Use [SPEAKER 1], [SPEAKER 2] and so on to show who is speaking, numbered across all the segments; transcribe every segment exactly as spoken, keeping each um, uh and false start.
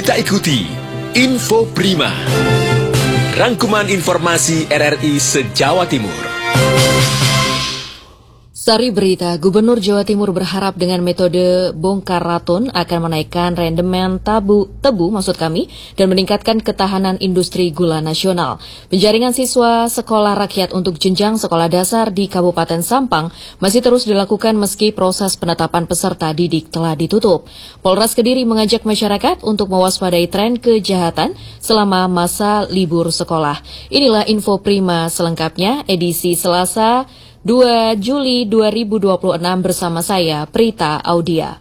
[SPEAKER 1] Kita ikuti Info Prima, rangkuman informasi R R I se-Jawa Timur.
[SPEAKER 2] Sari berita, Gubernur Jawa Timur berharap dengan metode bongkar ratun akan menaikkan rendemen tabu, tebu maksud kami dan meningkatkan ketahanan industri gula nasional. Penjaringan siswa sekolah rakyat untuk jenjang sekolah dasar di Kabupaten Sampang masih terus dilakukan meski proses penetapan peserta didik telah ditutup. Polres Kediri mengajak masyarakat untuk mewaspadai tren kejahatan selama masa libur sekolah. Inilah Info Prima selengkapnya edisi Selasa dua Juli dua ribu dua puluh enam bersama saya, Prita Audia.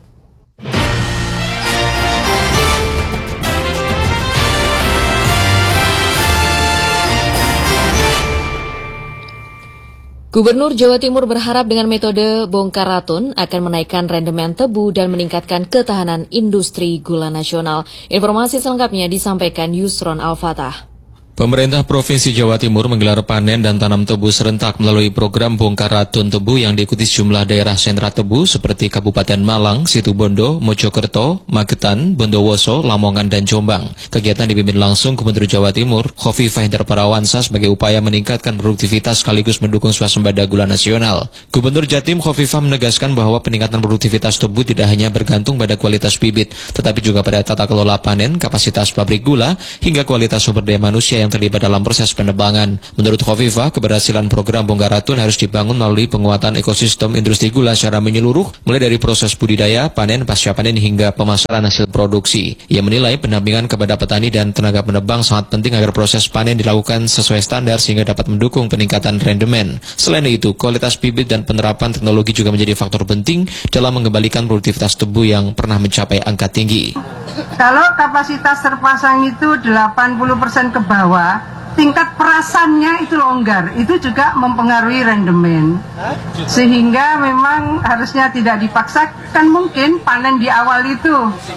[SPEAKER 2] Gubernur Jawa Timur berharap dengan metode bongkar ratun akan menaikkan rendemen tebu dan meningkatkan ketahanan industri gula nasional. Informasi selengkapnya disampaikan Yusron Al-Fatah.
[SPEAKER 3] Pemerintah Provinsi Jawa Timur menggelar panen dan tanam tebu serentak melalui program bongkar ratun tebu yang diikuti sejumlah daerah sentra tebu seperti Kabupaten Malang, Situbondo, Mojokerto, Magetan, Bondowoso, Lamongan, dan Jombang. Kegiatan dipimpin langsung Gubernur Jawa Timur, Khofifah Indar Parawansa sebagai upaya meningkatkan produktivitas sekaligus mendukung swasembada gula nasional. Gubernur Jatim Khofifah menegaskan bahwa peningkatan produktivitas tebu tidak hanya bergantung pada kualitas bibit, tetapi juga pada tata kelola panen, kapasitas pabrik gula, hingga kualitas sumber daya manusia yang terlibat dalam proses penebangan. Menurut Khofifah, keberhasilan program bongkar ratun harus dibangun melalui penguatan ekosistem industri gula secara menyeluruh, mulai dari proses budidaya, panen, pasca panen hingga pemasaran hasil produksi. Ia menilai pendampingan kepada petani dan tenaga penebang sangat penting agar proses panen dilakukan sesuai standar sehingga dapat mendukung peningkatan rendemen. Selain itu, kualitas bibit dan penerapan teknologi juga menjadi faktor penting dalam mengembalikan produktivitas tebu yang pernah mencapai angka tinggi.
[SPEAKER 4] Kalau kapasitas terpasang itu delapan puluh persen ke bawah, tingkat perasannya itu longgar, itu juga mempengaruhi rendemen. Sehingga memang harusnya tidak dipaksakan mungkin panen di awal itu.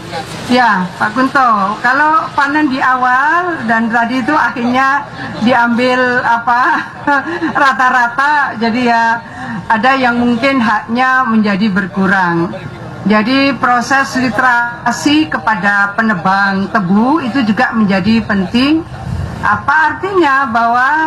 [SPEAKER 4] Ya, Pak Kunto, kalau panen di awal dan tadi itu akhirnya diambil apa rata-rata, jadi ya ada yang mungkin haknya menjadi berkurang. Jadi proses literasi kepada penebang tebu itu juga menjadi penting. Apa artinya bahwa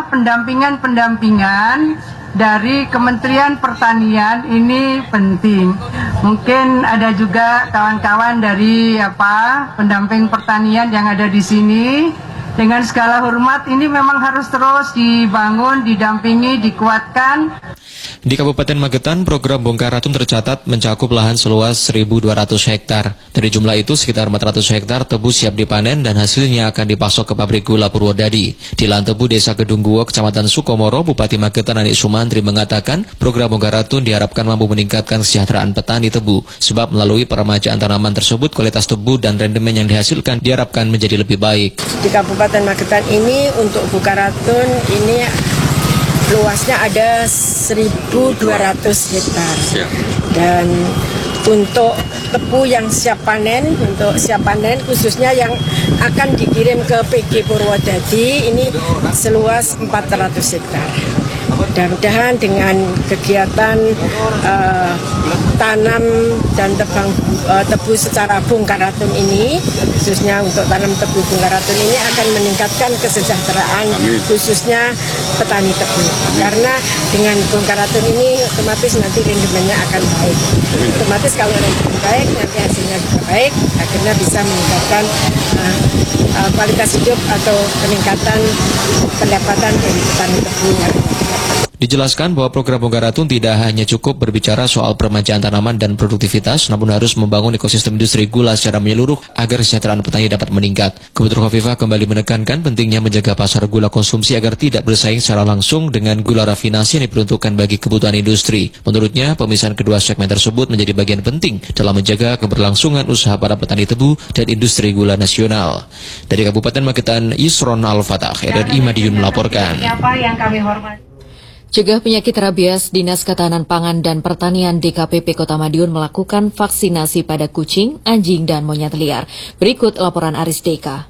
[SPEAKER 4] pendampingan-pendampingan dari Kementerian Pertanian ini penting. Mungkin ada juga kawan-kawan dari apa pendamping pertanian yang ada di sini. Dengan segala hormat ini memang harus terus dibangun, didampingi, dikuatkan.
[SPEAKER 3] Di Kabupaten Magetan, program bongkar ratun tercatat mencakup lahan seluas seribu dua ratus hektar. Dari jumlah itu, sekitar empat ratus hektar tebu siap dipanen dan hasilnya akan dipasok ke pabrik gula Purwodadi. Di lahan tebu Desa Kedungguo, Kecamatan Sukomoro, Bupati Magetan Anik Sumantri mengatakan, program bongkar ratun diharapkan mampu meningkatkan kesejahteraan petani tebu. Sebab melalui peremajaan tanaman tersebut, kualitas tebu dan rendemen yang dihasilkan diharapkan menjadi lebih baik.
[SPEAKER 5] Di Kabupaten Magetan ini, untuk bongkar ratun ini luasnya ada seribu dua ratus hektar dan untuk tebu yang siap panen, untuk siap panen khususnya yang akan dikirim ke P G Purwodadi ini seluas empat ratus hektar. Mudah-mudahan dengan kegiatan uh, tanam dan tebang uh, tebu secara bongkar ratun ini, khususnya untuk tanam tebu bongkar ratun ini akan meningkatkan kesejahteraan khususnya petani tebu. Karena dengan bongkar ratun ini otomatis nanti rendemennya akan baik. Otomatis kalau rendemen baik nanti hasilnya juga baik, akhirnya bisa meningkatkan uh, uh, kualitas hidup atau peningkatan pendapatan dari petani tebu.
[SPEAKER 3] Dijelaskan bahwa program bongkar ratun tidak hanya cukup berbicara soal peremajaan tanaman dan produktivitas, namun harus membangun ekosistem industri gula secara menyeluruh agar kesejahteraan petani dapat meningkat. Gubernur Khofifah kembali menekankan pentingnya menjaga pasar gula konsumsi agar tidak bersaing secara langsung dengan gula rafinasi yang diperuntukkan bagi kebutuhan industri. Menurutnya, pemisahan kedua segmen tersebut menjadi bagian penting dalam menjaga keberlangsungan usaha para petani tebu dan industri gula nasional. Dari Kabupaten Magetan, Yusron Al-Fatah, R R I Madiun melaporkan.
[SPEAKER 2] Apa yang kami hormati. Cegah penyakit rabies, Dinas Ketahanan Pangan dan Pertanian D K P P Kota Madiun melakukan vaksinasi pada kucing, anjing, dan monyet liar. Berikut laporan Aris Deka.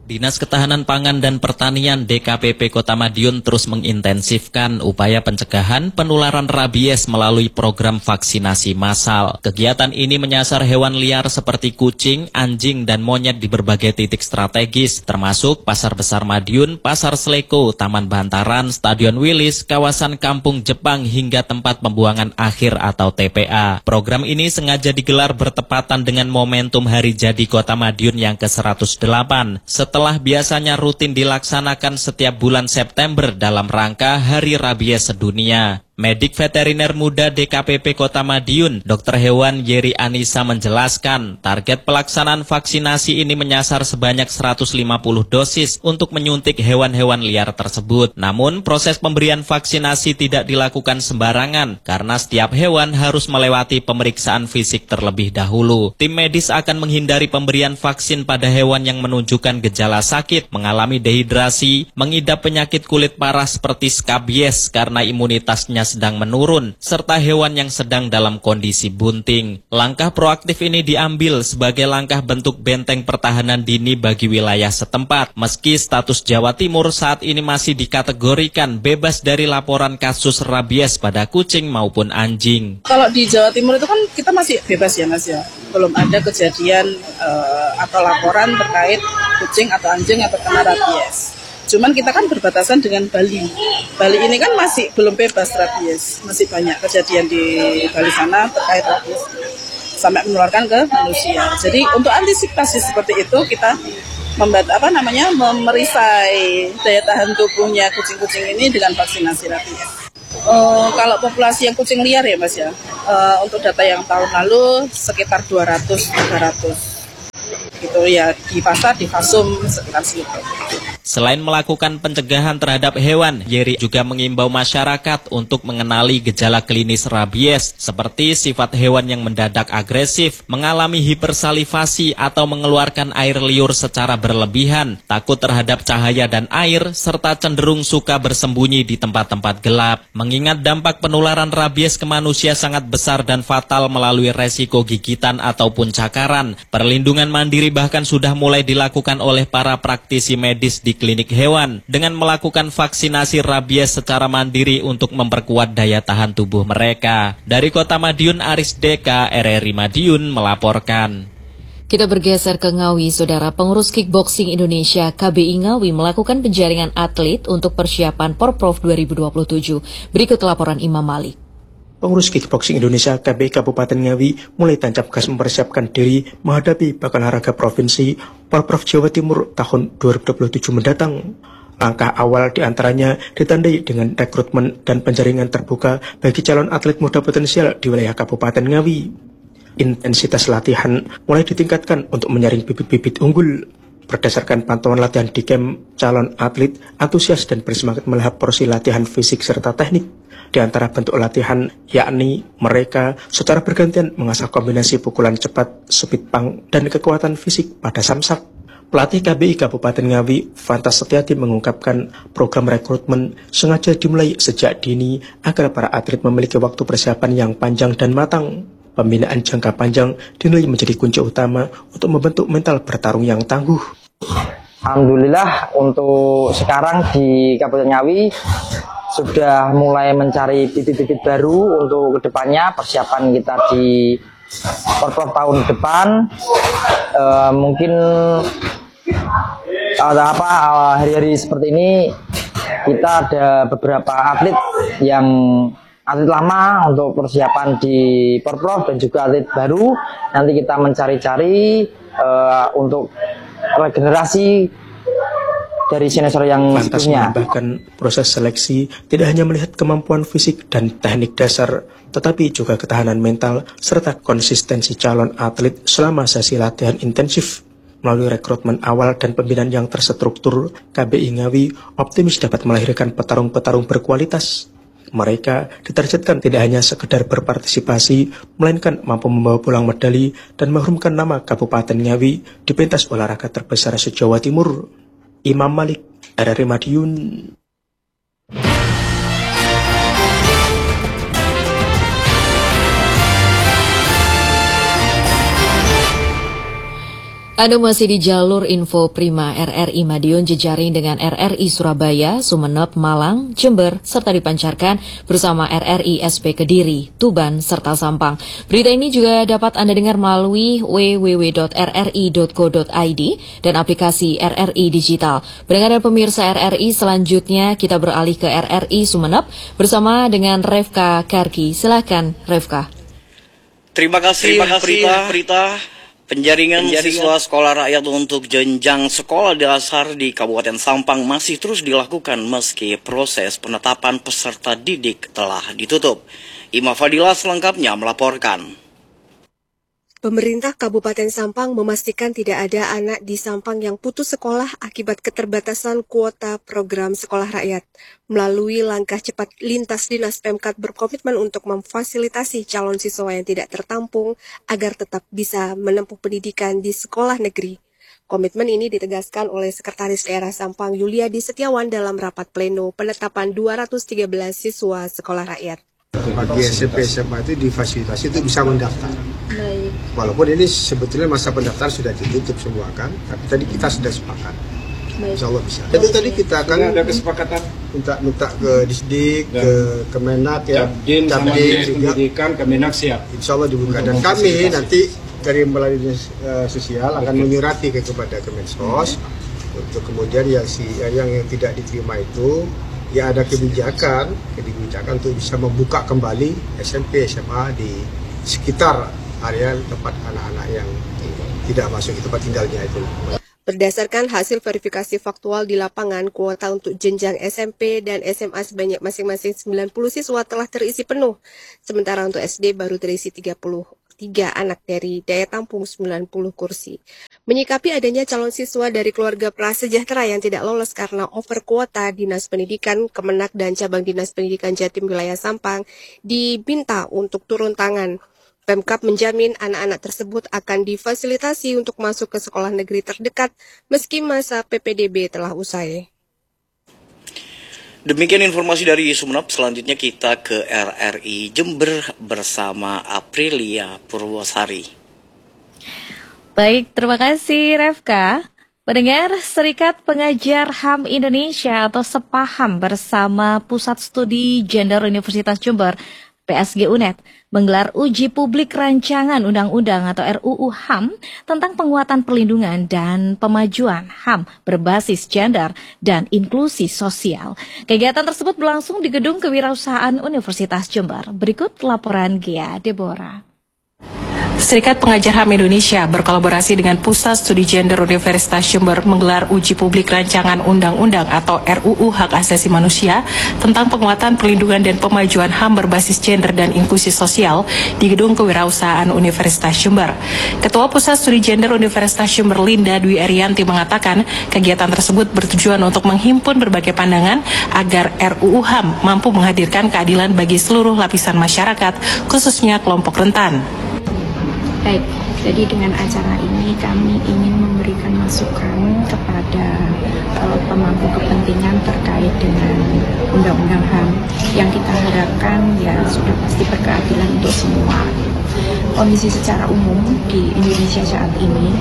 [SPEAKER 6] Dinas Ketahanan Pangan dan Pertanian D K P P Kota Madiun terus mengintensifkan upaya pencegahan penularan rabies melalui program vaksinasi massal. Kegiatan ini menyasar hewan liar seperti kucing, anjing, dan monyet di berbagai titik strategis, termasuk Pasar Besar Madiun, Pasar Sleko, Taman Bantaran, Stadion Wilis, kawasan Kampung Jepang, hingga tempat pembuangan akhir atau T P A. Program ini sengaja digelar bertepatan dengan momentum Hari Jadi Kota Madiun yang ke seratus delapan. Setelah Setelah biasanya rutin dilaksanakan setiap bulan September dalam rangka Hari Rabies Sedunia. Medik veteriner muda D K P P Kota Madiun, Dokter Hewan Yeri Anissa menjelaskan, target pelaksanaan vaksinasi ini menyasar sebanyak seratus lima puluh dosis untuk menyuntik hewan-hewan liar tersebut. Namun, proses pemberian vaksinasi tidak dilakukan sembarangan, karena setiap hewan harus melewati pemeriksaan fisik terlebih dahulu. Tim medis akan menghindari pemberian vaksin pada hewan yang menunjukkan gejala sakit, mengalami dehidrasi, mengidap penyakit kulit parah seperti skabies karena imunitasnya sedang menurun, serta hewan yang sedang dalam kondisi bunting. Langkah proaktif ini diambil sebagai langkah bentuk benteng pertahanan dini bagi wilayah setempat, meski status Jawa Timur saat ini masih dikategorikan bebas dari laporan kasus rabies pada kucing maupun anjing.
[SPEAKER 7] Kalau di Jawa Timur itu kan kita masih bebas ya Mas ya, belum ada kejadian uh, atau laporan terkait kucing atau anjing atau kena rabies. Cuman kita kan berbatasan dengan Bali. Bali ini kan masih belum bebas rabies. Masih banyak kejadian di Bali sana terkait rabies sampai menularkan ke manusia. Jadi untuk antisipasi seperti itu kita membuat apa namanya memerisai daya tahan tubuhnya kucing-kucing ini dengan vaksinasi rabies. Uh, kalau populasi yang kucing liar ya Mas ya, uh, untuk data yang tahun lalu sekitar dua ratus tiga ratus. Gitu ya, di pasar, di Fasum, sekitar segitu.
[SPEAKER 6] Selain melakukan pencegahan terhadap hewan, Yeri juga mengimbau masyarakat untuk mengenali gejala klinis rabies, seperti sifat hewan yang mendadak agresif, mengalami hipersalivasi atau mengeluarkan air liur secara berlebihan, takut terhadap cahaya dan air, serta cenderung suka bersembunyi di tempat-tempat gelap. Mengingat dampak penularan rabies ke manusia sangat besar dan fatal melalui resiko gigitan ataupun cakaran, perlindungan mandiri bahkan sudah mulai dilakukan oleh para praktisi medis di klinik hewan dengan melakukan vaksinasi rabies secara mandiri untuk memperkuat daya tahan tubuh mereka. Dari Kota Madiun, Aris Deka, R R I Madiun melaporkan.
[SPEAKER 2] Kita bergeser ke Ngawi, Saudara. Pengurus Kickboxing Indonesia K B I Ngawi melakukan penjaringan atlet untuk persiapan Porprov dua ribu dua puluh tujuh. Berikut laporan Imam Malik.
[SPEAKER 8] Pengurus Kickboxing Indonesia K B I Kabupaten Ngawi mulai tancap gas mempersiapkan diri menghadapi Pekan Olahraga Provinsi Porprov Jawa Timur tahun dua ribu dua puluh tujuh mendatang. Langkah awal diantaranya ditandai dengan rekrutmen dan penjaringan terbuka bagi calon atlet muda potensial di wilayah Kabupaten Ngawi. Intensitas latihan mulai ditingkatkan untuk menyaring bibit-bibit unggul. Berdasarkan pantauan latihan di camp, calon atlet antusias dan bersemangat melahap porsi latihan fisik serta teknik. Di antara bentuk latihan, yakni mereka secara bergantian mengasah kombinasi pukulan cepat, speed punk, dan kekuatan fisik pada samsak. Pelatih K B I Kabupaten Ngawi, Fantas Setiati mengungkapkan program rekrutmen sengaja dimulai sejak dini agar para atlet memiliki waktu persiapan yang panjang dan matang. Pembinaan jangka panjang dinilai menjadi kunci utama untuk membentuk mental bertarung yang tangguh.
[SPEAKER 9] Alhamdulillah untuk sekarang di Kabupaten Ngawi sudah mulai mencari bibit-bibit baru untuk kedepannya persiapan kita di Porprov tahun depan. E, mungkin ada apa hari-hari seperti ini kita ada beberapa atlet yang atlet lama untuk persiapan di Porprov dan juga atlet baru. Nanti kita mencari-cari e, untuk regenerasi dari senior yang
[SPEAKER 8] Lantas menambahkan proses seleksi tidak hanya melihat kemampuan fisik dan teknik dasar, tetapi juga ketahanan mental serta konsistensi calon atlet selama sesi latihan intensif. Melalui rekrutmen awal dan pembinaan yang terstruktur, K B I Ngawi optimis dapat melahirkan petarung-petarung berkualitas. Mereka ditargetkan tidak hanya sekedar berpartisipasi, melainkan mampu membawa pulang medali dan mengharumkan nama Kabupaten Ngawi di pentas olahraga terbesar se-Jawa Timur. Imam Malik, R R I Madiun.
[SPEAKER 2] Anda masih di jalur Info Prima R R I Madiun jejaring dengan R R I Surabaya, Sumeneb, Malang, Jember, serta dipancarkan bersama R R I S P Kediri, Tuban, serta Sampang. Berita ini juga dapat Anda dengar melalui w w w titik r r i titik co titik i d dan aplikasi R R I Digital. Pendengar dan pemirsa R R I, selanjutnya kita beralih ke R R I Sumeneb bersama dengan Revka Karki. Silakan, Revka.
[SPEAKER 10] Terima kasih, Terima kasih Prita. Prita. Penjaringan, Penjaringan siswa sekolah rakyat untuk jenjang sekolah dasar di Kabupaten Sampang masih terus dilakukan meski proses penetapan peserta didik telah ditutup. Ima Fadila selengkapnya melaporkan.
[SPEAKER 11] Pemerintah Kabupaten Sampang memastikan tidak ada anak di Sampang yang putus sekolah akibat keterbatasan kuota program sekolah rakyat. Melalui langkah cepat lintas, Dinas Pemkat berkomitmen untuk memfasilitasi calon siswa yang tidak tertampung agar tetap bisa menempuh pendidikan di sekolah negeri. Komitmen ini ditegaskan oleh Sekretaris Daerah Sampang Yuliadi Setiawan dalam rapat pleno penetapan dua ratus tiga belas siswa sekolah rakyat.
[SPEAKER 12] Bagi S M P S M A itu difasilitasi itu bisa mendaftar. Baik. Walaupun ini sebetulnya masa pendaftaran sudah ditutup semua kan, tapi tadi kita sudah sepakat. Baik. Insya Allah bisa. Itu tadi kita akan ada kesepakatan minta minta ke Disdik, ke Kemenak ya, Capdim, Pendidikan, Kemenak siap. Insya Allah dibuka dan kami nanti dari melalui dinas uh, sosial akan menyurati ke kepada Kemensos untuk kemudian yang si yang, yang tidak diterima itu ya ada kebijakan, kebijakan untuk bisa membuka kembali S M P, S M A di sekitar area tempat anak-anak yang tidak masuk ke tempat tinggalnya itu.
[SPEAKER 11] Berdasarkan hasil verifikasi faktual di lapangan, kuota untuk jenjang S M P dan S M A sebanyak masing-masing sembilan puluh siswa telah terisi penuh. Sementara untuk S D baru terisi tiga puluh tiga anak dari daya tampung sembilan puluh kursi. Menyikapi adanya calon siswa dari keluarga prasejahtera yang tidak lolos karena over kuota, Dinas Pendidikan, Kemenak, dan Cabang Dinas Pendidikan Jatim Wilayah Sampang diminta untuk turun tangan. Pemkab menjamin anak-anak tersebut akan difasilitasi untuk masuk ke sekolah negeri terdekat meski masa P P D B telah usai.
[SPEAKER 10] Demikian informasi dari Sumeneb. Selanjutnya kita ke R R I Jember bersama Aprilia Purwosari.
[SPEAKER 13] Baik, terima kasih Revka. Pendengar, Serikat Pengajar H A M Indonesia atau Sepaham bersama Pusat Studi Gender Universitas Jember P S G U N E D menggelar uji publik rancangan undang-undang atau R U U H A M tentang penguatan perlindungan dan pemajuan H A M berbasis gender dan inklusi sosial. Kegiatan tersebut berlangsung di Gedung Kewirausahaan Universitas Jember. Berikut laporan Gia Deborah.
[SPEAKER 14] Serikat Pengajar H A M Indonesia berkolaborasi dengan Pusat Studi Gender Universitas Jember menggelar uji publik rancangan undang-undang atau R U U Hak Asasi Manusia tentang penguatan perlindungan dan pemajuan H A M berbasis gender dan inklusi sosial di Gedung Kewirausahaan Universitas Jember. Ketua Pusat Studi Gender Universitas Jember Linda Dwi Arianti mengatakan kegiatan tersebut bertujuan untuk menghimpun berbagai pandangan agar R U U H A M mampu menghadirkan keadilan bagi seluruh lapisan masyarakat, khususnya kelompok rentan.
[SPEAKER 15] Baik, jadi dengan acara ini kami ingin memberikan masukan kepada uh, pemangku kepentingan terkait dengan Undang-Undang H A M yang kita harapkan ya sudah pasti berkeadilan untuk semua. Kondisi secara umum di Indonesia saat ini,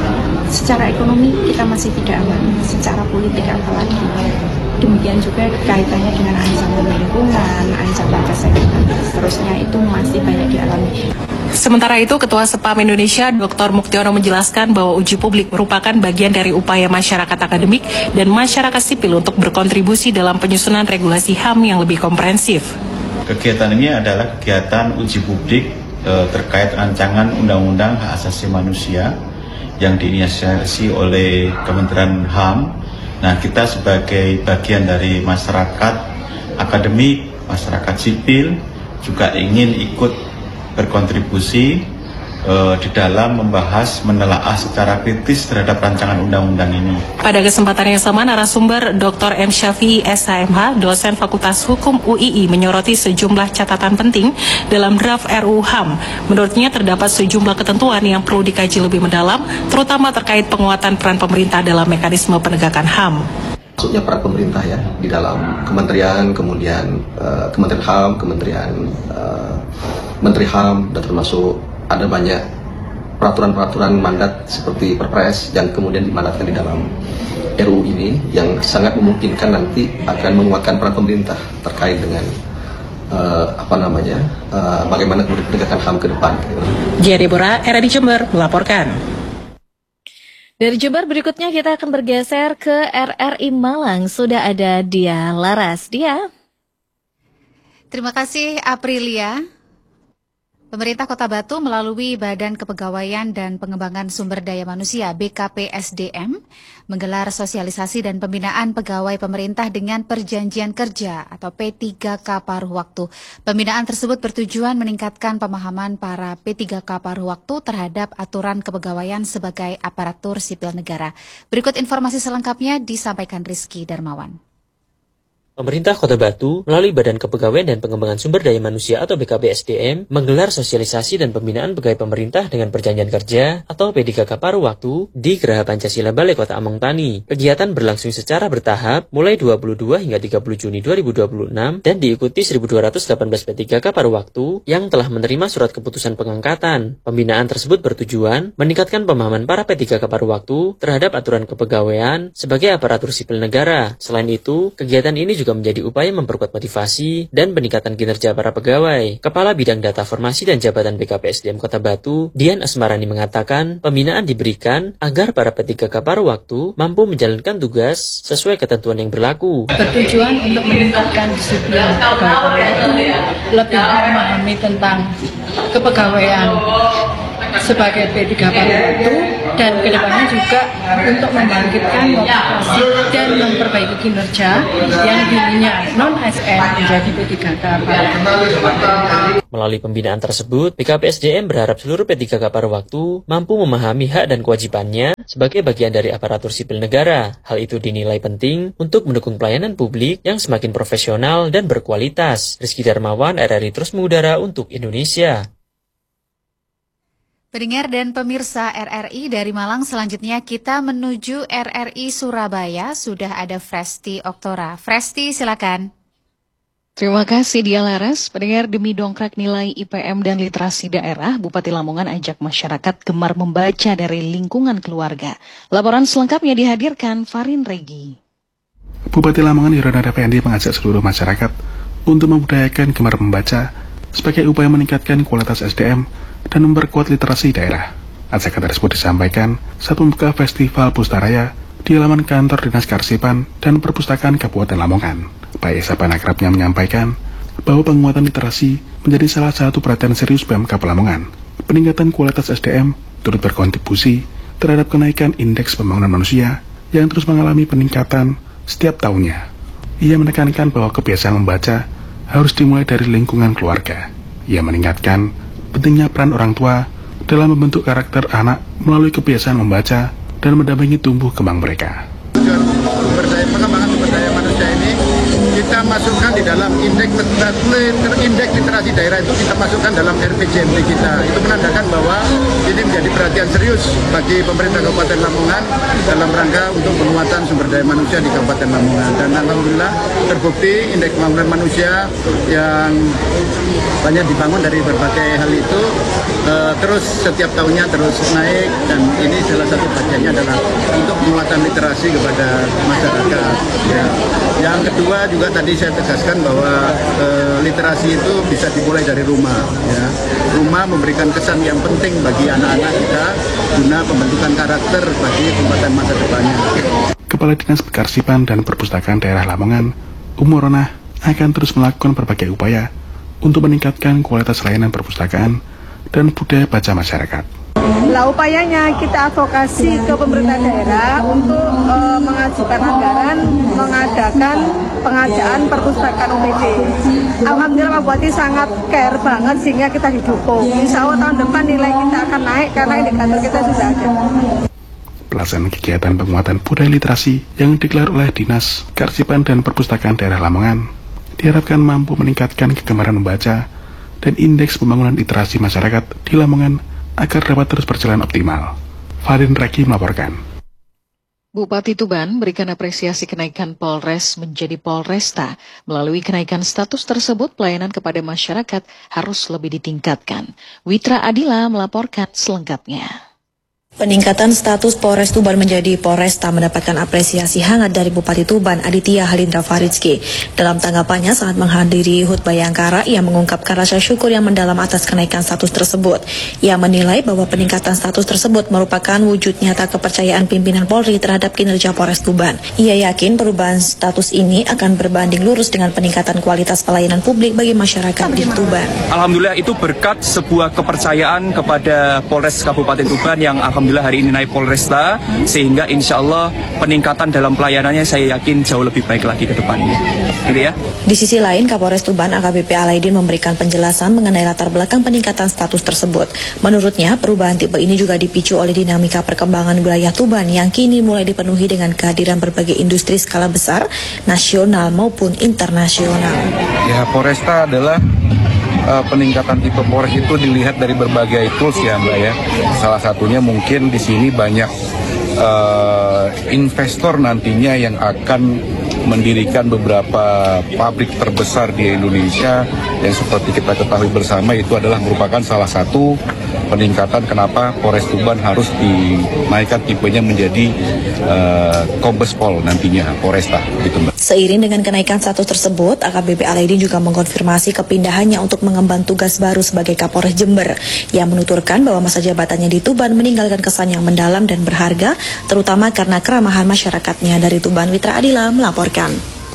[SPEAKER 15] secara ekonomi kita masih tidak aman, secara politik apalagi. Demikian juga kaitannya dengan ancaman lingkungan, ancaman kesehatan, seterusnya itu masih banyak dialami.
[SPEAKER 14] Sementara itu, Ketua Sepaham Indonesia Doktor Muktiono menjelaskan bahwa uji publik merupakan bagian dari upaya masyarakat akademik dan masyarakat sipil untuk berkontribusi dalam penyusunan regulasi H A M yang lebih komprehensif.
[SPEAKER 16] Kegiatan ini adalah kegiatan uji publik e, terkait rancangan Undang-Undang Hak Asasi Manusia yang diinisiasi oleh Kementerian H A M. Nah, kita sebagai bagian dari masyarakat akademik, masyarakat sipil juga ingin ikut berkontribusi uh, di dalam membahas, menelaah secara kritis terhadap rancangan undang-undang ini.
[SPEAKER 14] Pada kesempatan yang sama, narasumber Doktor M. Syafi'i S H M H, dosen Fakultas Hukum U I I, menyoroti sejumlah catatan penting dalam draft R U U H A M. Menurutnya terdapat sejumlah ketentuan yang perlu dikaji lebih mendalam, terutama terkait penguatan peran pemerintah dalam mekanisme penegakan H A M.
[SPEAKER 17] Maksudnya peran pemerintah ya di dalam kementerian, kemudian uh, Kementerian H A M, Kementerian uh, Menteri H A M, dan termasuk ada banyak peraturan-peraturan mandat seperti Perpres yang kemudian dimandatkan di dalam R U U ini yang sangat memungkinkan nanti akan menguatkan peran pemerintah terkait dengan uh, apa namanya uh, bagaimana penegakan H A M ke depan.
[SPEAKER 14] Jadi Bora, R R I Jember melaporkan.
[SPEAKER 13] Dari Jember berikutnya kita akan bergeser ke R R I Malang. Sudah ada Dia Laras. Dia.
[SPEAKER 18] Terima kasih Aprilia. Pemerintah Kota Batu melalui Badan Kepegawaian dan Pengembangan Sumber Daya Manusia B K P S D M menggelar sosialisasi dan pembinaan pegawai pemerintah dengan perjanjian kerja atau P tiga K paruh waktu. Pembinaan tersebut bertujuan meningkatkan pemahaman para P tiga K paruh waktu terhadap aturan kepegawaian sebagai aparatur sipil negara. Berikut informasi selengkapnya disampaikan Rizky Darmawan.
[SPEAKER 19] Pemerintah Kota Batu melalui Badan Kepegawaian dan Pengembangan Sumber Daya Manusia atau B K P S D M menggelar sosialisasi dan pembinaan pegawai pemerintah dengan perjanjian kerja atau P tiga K paruh waktu di Geraha Pancasila Balai Kota Among Tani. Kegiatan berlangsung secara bertahap mulai dua puluh dua hingga tiga puluh Juni dua ribu dua puluh enam dan diikuti seribu dua ratus delapan belas P tiga K paruh waktu yang telah menerima surat keputusan pengangkatan. Pembinaan tersebut bertujuan meningkatkan pemahaman para P tiga K paruh waktu terhadap aturan kepegawaian sebagai aparatur sipil negara. Selain itu, kegiatan ini juga juga menjadi upaya memperkuat motivasi dan peningkatan kinerja para pegawai. Kepala Bidang Data Formasi dan Jabatan B K P S D M Kota Batu, Dian Asmarani mengatakan, pembinaan diberikan agar para P tiga K paruh waktu mampu menjalankan tugas sesuai ketentuan yang berlaku.
[SPEAKER 20] Bertujuan untuk meningkatkan disiplin pegawai, lebih memahami tentang kepegawaian sebagai P tiga K paruh waktu, dan kedepannya juga untuk membangkitkan motivasi dan memperbaiki kinerja yang dulunya non A S N menjadi P tiga K paruh waktu.
[SPEAKER 19] Melalui pembinaan tersebut, B K P S D M berharap seluruh P tiga K paruh waktu mampu memahami hak dan kewajibannya sebagai bagian dari aparatur sipil negara. Hal itu dinilai penting untuk mendukung pelayanan publik yang semakin profesional dan berkualitas. Rizky Darmawan, R R I Terus Mengudara untuk Indonesia.
[SPEAKER 18] Pendengar dan pemirsa R R I dari Malang, selanjutnya kita menuju R R I Surabaya. Sudah ada Fresti Oktora. Fresti, silakan.
[SPEAKER 21] Terima kasih Dia Laras. Pendengar, demi dongkrak nilai I P M dan literasi daerah, Bupati Lamongan ajak masyarakat gemar membaca dari lingkungan keluarga. Laporan selengkapnya dihadirkan Farin Regi.
[SPEAKER 22] Bupati Lamongan Irona Effendi mengajak seluruh masyarakat untuk membudayakan gemar membaca sebagai upaya meningkatkan kualitas S D M dan memperkuat literasi daerah. Ajakan tersebut disampaikan saat membuka Festival Pustaraya di halaman kantor Dinas Karsipan dan Perpustakaan Kabupaten Lamongan. Pak Esa Panakrabnya menyampaikan bahwa penguatan literasi menjadi salah satu perhatian serius Pemkab Lamongan. Peningkatan kualitas S D M turut berkontribusi terhadap kenaikan indeks pembangunan manusia yang terus mengalami peningkatan setiap tahunnya. Ia menekankan bahwa kebiasaan membaca harus dimulai dari lingkungan keluarga. Ia mengingatkan pentingnya peran orang tua dalam membentuk karakter anak melalui kebiasaan membaca dan mendampingi tumbuh kembang mereka.
[SPEAKER 23] Berdaya, pengembangan sumber daya manusia ini kita masukkan di dalam indeks indeks literasi daerah itu kita masukkan dalam R P J M D kita. Itu menandakan bahwa ini menjadi perhatian serius bagi pemerintah Kabupaten Lamongan dalam rangka untuk penguatan sumber daya manusia di Kabupaten Lamongan. Dan alhamdulillah terbukti indeks pembangunan manusia yang banyak dibangun dari berbagai hal itu uh, terus setiap tahunnya terus naik, dan ini salah satu bagiannya adalah untuk penguatan literasi kepada masyarakat. Ya. Yang kedua juga tadi saya tegaskan bahwa uh, literasi itu bisa dimulai dari rumah. Ya. Rumah memberikan kesan yang penting bagi anak-anak kita guna pembentukan karakter bagi tempatan masa depannya.
[SPEAKER 22] Kepala Dinas Karsipan dan Perpustakaan Daerah Lamongan, Umurona, akan terus melakukan berbagai upaya untuk meningkatkan kualitas layanan perpustakaan dan budaya baca masyarakat.
[SPEAKER 24] Lah upayanya kita advokasi ke pemerintah daerah untuk e, mengajukan anggaran mengadakan pengadaan perpustakaan U P D. Alhamdulillah Pak Bupati sangat care banget sehingga kita didukung. Insya Allah tahun depan nilai kita akan naik karena indikator kita sudah ada.
[SPEAKER 22] Pelaksanaan kegiatan penguatan budaya literasi yang digelar oleh Dinas Karsipan dan Perpustakaan Daerah Lamongan diharapkan mampu meningkatkan kegemaran membaca dan indeks pembangunan literasi masyarakat di Lamongan agar dapat terus berjalan optimal. Farin Reki melaporkan.
[SPEAKER 21] Bupati Tuban berikan apresiasi kenaikan Polres menjadi Polresta. Melalui kenaikan status tersebut, pelayanan kepada masyarakat harus lebih ditingkatkan. Witra Adila melaporkan selengkapnya.
[SPEAKER 1] Peningkatan status Polres Tuban menjadi Polresta mendapatkan apresiasi hangat dari Bupati Tuban Aditya Halindra Faridski. Dalam tanggapannya saat menghadiri H U T Bayangkara, ia mengungkapkan rasa syukur yang mendalam atas kenaikan status tersebut. Ia menilai bahwa peningkatan status tersebut merupakan wujud nyata kepercayaan pimpinan Polri terhadap kinerja Polres Tuban. Ia yakin perubahan status ini akan berbanding lurus dengan peningkatan kualitas pelayanan publik bagi masyarakat di Tuban.
[SPEAKER 3] Alhamdulillah itu berkat sebuah kepercayaan kepada Polres Kabupaten Tuban yang akan Alhamdulillah hari ini naik Polresta, sehingga insya Allah peningkatan dalam pelayanannya saya yakin jauh lebih baik lagi ke depannya. Gitu ya.
[SPEAKER 1] Di sisi lain, Kapolres Tuban A K B P Alaidin memberikan penjelasan mengenai latar belakang peningkatan status tersebut. Menurutnya, perubahan tipe ini juga dipicu oleh dinamika perkembangan wilayah Tuban yang kini mulai dipenuhi dengan kehadiran berbagai industri skala besar, nasional maupun internasional.
[SPEAKER 4] Ya, Polresta adalah Uh, peningkatan tipe Polres itu dilihat dari berbagai tools ya Mbak ya. Salah satunya mungkin di sini banyak uh, investor nantinya yang akan mendirikan beberapa pabrik terbesar di Indonesia yang seperti kita ketahui bersama itu adalah merupakan salah satu peningkatan kenapa Polres Tuban harus dinaikkan tipenya menjadi uh, Kombes Pol nantinya Polresta gitu Mbak.
[SPEAKER 1] Seiring dengan kenaikan status tersebut, A K B P Alaidin juga mengkonfirmasi kepindahannya untuk mengemban tugas baru sebagai Kapolres Jember. Ia menuturkan bahwa masa jabatannya di Tuban meninggalkan kesan yang mendalam dan berharga, terutama karena keramahan masyarakatnya. Dari Tuban, Witra Adila melaporkan.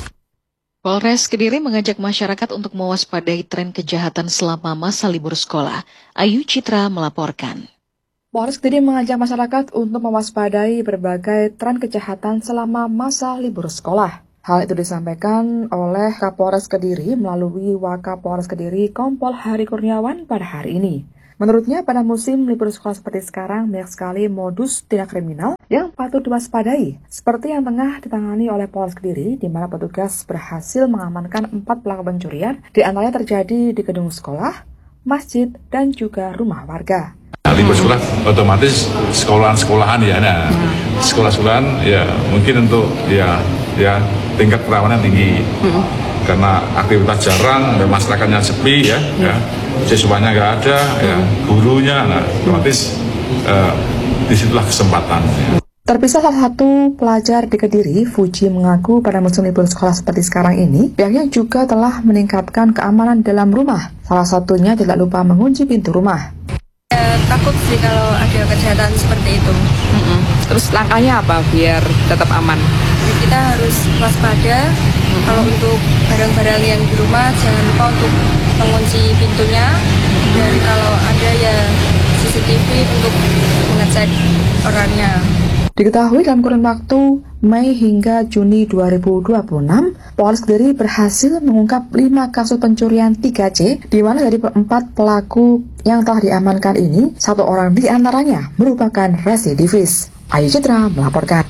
[SPEAKER 21] Polres Kediri mengajak masyarakat untuk mewaspadai tren kejahatan selama masa libur sekolah. Ayu Citra melaporkan.
[SPEAKER 5] Polres Kediri mengajak masyarakat untuk mewaspadai berbagai tren kejahatan selama masa libur sekolah. Hal itu disampaikan oleh Kapolres Kediri melalui Wakapolres Kediri Kompol Hari Kurniawan pada hari ini. Menurutnya, pada musim libur sekolah seperti sekarang, banyak sekali modus tindak kriminal yang patut diwaspadai, seperti yang tengah ditangani oleh Polres Kediri, di mana petugas berhasil mengamankan empat pelaku pencurian, di antaranya terjadi di gedung sekolah, masjid, dan juga rumah warga.
[SPEAKER 25] Nah, libur sekolah otomatis sekolahan-sekolahan ya, nah sekolah-sekolahan ya mungkin untuk ya ya tingkat kerawanan tinggi hmm. karena aktivitas jarang dan masyarakatnya sepi ya, hmm. ya siswanya nggak ada, hmm. ya gurunya, nah otomatis uh, disitulah kesempatan. Ya.
[SPEAKER 5] Terpisah salah satu pelajar di Kediri, Fuji mengaku pada musim libur sekolah seperti sekarang ini, pihaknya juga telah meningkatkan keamanan dalam rumah. Salah satunya tidak lupa mengunci pintu rumah.
[SPEAKER 26] Takut sih kalau ada kejahatan seperti itu.
[SPEAKER 27] Mm-mm. Terus langkahnya apa biar tetap aman?
[SPEAKER 26] Kita harus waspada. Mm-hmm. Kalau untuk barang-barang yang di rumah jangan lupa untuk mengunci pintunya. Dan kalau ada ya C C T V untuk mengecek orangnya.
[SPEAKER 5] Diketahui dalam kurun waktu Mei hingga Juni dua ribu dua puluh enam, Polres Kediri berhasil mengungkap lima kasus pencurian tiga C, di mana dari empat pelaku yang telah diamankan ini, satu orang di antaranya merupakan residivis. Ayu Citra melaporkan.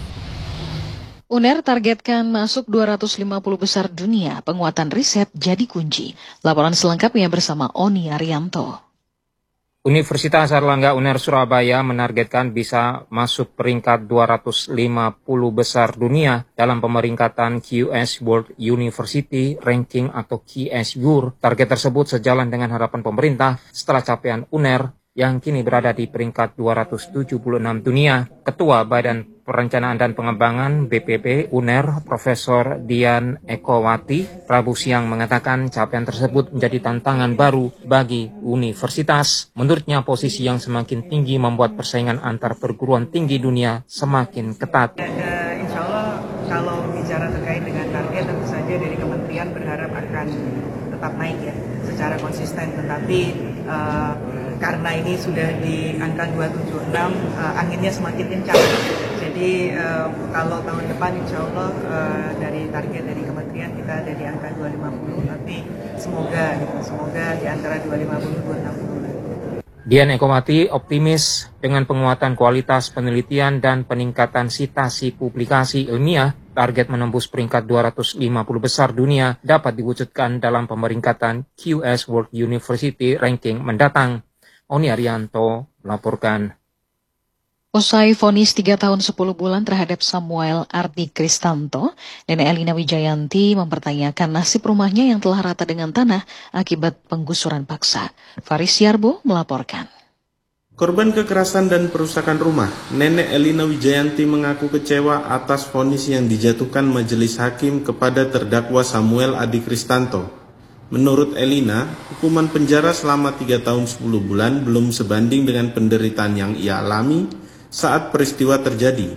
[SPEAKER 21] U N E R targetkan masuk dua ratus lima puluh besar dunia, penguatan riset jadi kunci. Laporan selengkapnya bersama Oni Arianto.
[SPEAKER 28] Universitas Airlangga U N E R Surabaya menargetkan bisa masuk peringkat dua ratus lima puluh besar dunia dalam pemeringkatan Q S World University Ranking atau Q S W U R. Target tersebut sejalan dengan harapan pemerintah setelah capaian U N E R yang kini berada di peringkat dua ratus tujuh puluh enam dunia. Ketua Badan Perencanaan dan Pengembangan B P P U N E R, Profesor Dian Ekowati, Rabu siang mengatakan capaian tersebut menjadi tantangan baru bagi universitas. Menurutnya, posisi yang semakin tinggi membuat persaingan antar perguruan tinggi dunia semakin ketat.
[SPEAKER 29] Ya, uh, insya Allah kalau bicara terkait dengan target, tentu saja dari kementerian berharap akan tetap naik ya secara konsisten, tetapi uh, karena ini sudah di angka dua ratus tujuh puluh enam, uh, anginnya semakin kencang. Jadi uh, kalau tahun depan insya Allah uh, dari target dari kementerian kita ada di angka dua ratus lima puluh, tapi semoga gitu, semoga di antara dua ratus lima puluh sampai dua ratus enam puluh.
[SPEAKER 28] Dian Ekowati optimis dengan penguatan kualitas penelitian dan peningkatan citasi publikasi ilmiah, target menembus peringkat dua ratus lima puluh besar dunia dapat diwujudkan dalam pemeringkatan Q S World University Ranking mendatang. Oni Arianto melaporkan.
[SPEAKER 21] Usai vonis tiga tahun sepuluh bulan terhadap Samuel Ardi Kristanto, Nenek Elina Wijayanti mempertanyakan nasib rumahnya yang telah rata dengan tanah akibat penggusuran paksa. Faris Yarbo melaporkan.
[SPEAKER 2] Korban kekerasan dan perusakan rumah, Nenek Elina Wijayanti mengaku kecewa atas vonis yang dijatuhkan majelis hakim kepada terdakwa Samuel Ardi Kristanto. Menurut Elina, hukuman penjara selama tiga tahun sepuluh bulan belum sebanding dengan penderitaan yang ia alami saat peristiwa terjadi.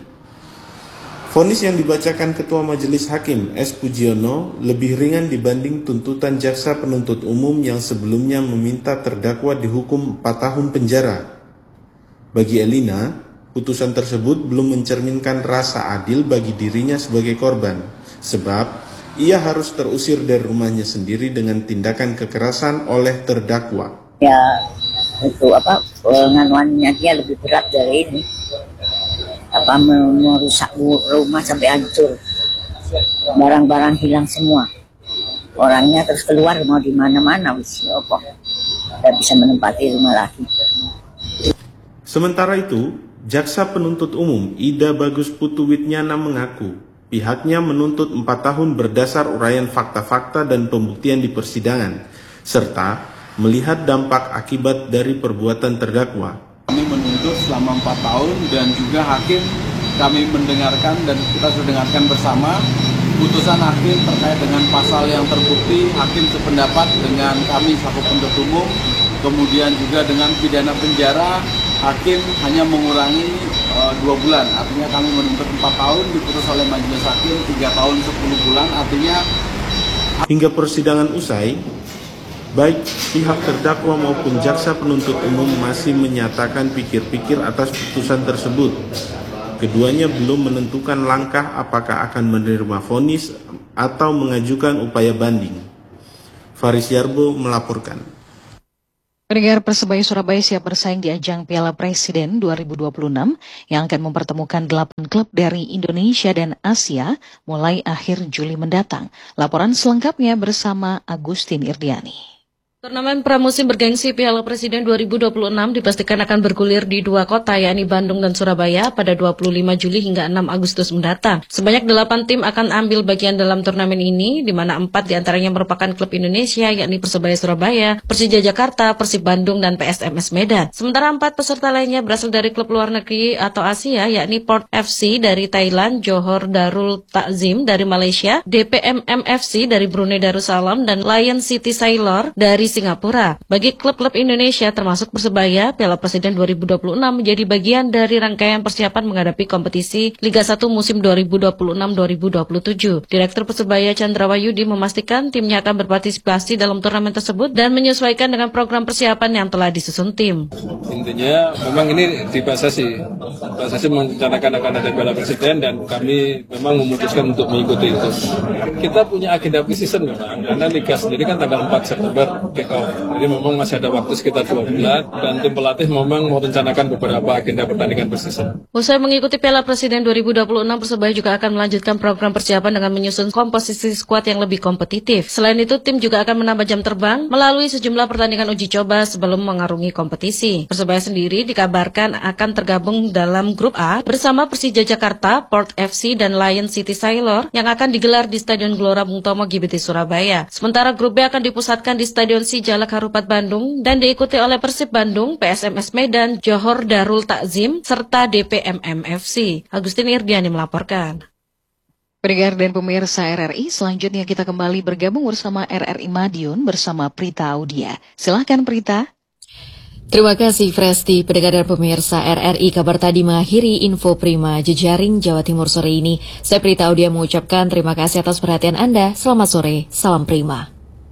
[SPEAKER 2] Vonis yang dibacakan Ketua Majelis Hakim S. Pujiono lebih ringan dibanding tuntutan jaksa penuntut umum yang sebelumnya meminta terdakwa dihukum empat tahun penjara. Bagi Elina, putusan tersebut belum mencerminkan rasa adil bagi dirinya sebagai korban, sebab ia harus terusir dari rumahnya sendiri dengan tindakan kekerasan oleh terdakwa.
[SPEAKER 6] Ya, itu apa penganuannya dia lebih berat dari ini. Apa merusak rumah sampai hancur, barang-barang hilang semua, orangnya terus keluar mau di mana-mana, wis opo, tidak bisa menempati rumah lagi.
[SPEAKER 2] Sementara itu, jaksa penuntut umum Ida Bagus Putu Witnyana mengaku pihaknya menuntut empat tahun berdasar uraian fakta-fakta dan pembuktian di persidangan, serta melihat dampak akibat dari perbuatan terdakwa.
[SPEAKER 7] Kami menuntut selama empat tahun dan juga hakim kami mendengarkan dan kita sudah dengarkan bersama putusan hakim terkait dengan pasal yang terbukti. Hakim sependapat dengan kami selaku penuntut umum, kemudian juga dengan pidana penjara hakim hanya mengurangi uh, dua bulan, artinya kami menuntut empat tahun, diputus oleh majelis hakim tiga tahun sepuluh bulan, artinya
[SPEAKER 2] hingga persidangan usai, baik pihak terdakwa maupun jaksa penuntut umum masih menyatakan pikir-pikir atas putusan tersebut. Keduanya belum menentukan langkah apakah akan menerima vonis atau mengajukan upaya banding. Faris Yarbo melaporkan.
[SPEAKER 21] Pendengar, Persebaya Surabaya siap bersaing di ajang Piala Presiden dua ribu dua puluh enam yang akan mempertemukan delapan klub dari Indonesia dan Asia mulai akhir Juli mendatang. Laporan selengkapnya bersama Agustin Irdiani.
[SPEAKER 8] Turnamen pramusim bergengsi Piala Presiden dua ribu dua puluh enam dipastikan akan bergulir di dua kota, yakni Bandung dan Surabaya pada dua puluh lima Juli hingga enam Agustus mendatang. Sebanyak delapan tim akan ambil bagian dalam turnamen ini, di mana empat diantaranya merupakan klub Indonesia, yakni Persebaya Surabaya, Persija Jakarta, Persib Bandung, dan P S M S Medan. Sementara empat peserta lainnya berasal dari klub luar negeri atau Asia, yakni Port F C dari Thailand, Johor Darul Takzim dari Malaysia, D P M M F C dari Brunei Darussalam, dan Lion City Sailor dari Singapura. Bagi klub-klub Indonesia termasuk Persebaya, Piala Presiden dua ribu dua puluh enam menjadi bagian dari rangkaian persiapan menghadapi kompetisi Liga satu musim dua ribu dua puluh enam dua ribu dua puluh tujuh. Direktur Persebaya Chandra Wayudi memastikan timnya akan berpartisipasi dalam turnamen tersebut dan menyesuaikan dengan program persiapan yang telah disusun tim.
[SPEAKER 9] Intinya memang ini di P S S I. P S S I merencanakan akan ada Piala Presiden dan kami memang memutuskan untuk mengikuti itu. Kita punya agenda pre-season memang, karena Liga sendiri kan tanggal empat September. Jadi memang masih ada waktu sekitar dua bulan dan tim pelatih memang merencanakan beberapa agenda pertandingan pre-season.
[SPEAKER 8] Usai mengikuti Piala Presiden dua ribu dua puluh enam, Persebaya juga akan melanjutkan program persiapan dengan menyusun komposisi skuad yang lebih kompetitif. Selain itu, tim juga akan menambah jam terbang melalui sejumlah pertandingan uji coba sebelum mengarungi kompetisi. Persebaya sendiri dikabarkan akan tergabung dalam grup A bersama Persija Jakarta, Port F C, dan Lion City Sailor yang akan digelar di Stadion Gelora Bung Tomo G B T Surabaya. Sementara grup B akan dipusatkan di Stadion Sijalak Harupat Bandung dan diikuti oleh Persib Bandung, P S M S Medan, Johor Darul Takzim, serta D P M M F C. Agustin Irdiani melaporkan.
[SPEAKER 21] Pendengar dan pemirsa R R I, selanjutnya kita kembali bergabung bersama R R I Madiun bersama Prita Audia. Silahkan Prita.
[SPEAKER 10] Terima kasih Fresti. Pendengar dan pemirsa R R I, kabar tadi mengakhiri info Prima Jejaring Jawa Timur sore ini. Saya Prita Audia mengucapkan terima kasih atas perhatian Anda. Selamat sore, salam Prima.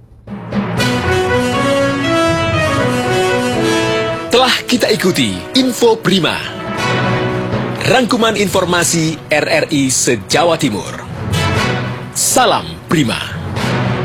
[SPEAKER 11] Telah kita ikuti Info Prima, rangkuman informasi R R I se-Jawa Timur. Salam Prima.